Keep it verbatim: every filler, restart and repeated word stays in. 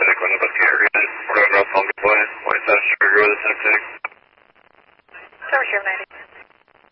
medical investigator again. We're going to Palm Beach Way. White Side Sugar with a septic. Service Sheriff ninety.